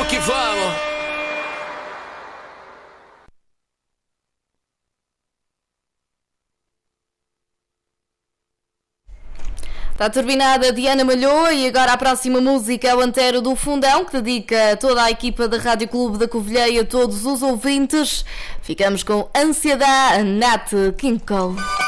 que vamos. Está turbinada Diana Malhoa e agora a próxima música é o Antero do Fundão, que dedica a toda a equipa da Rádio Clube da Covilhã e a todos os ouvintes. Ficamos com Ansiedade, Nat King Cole.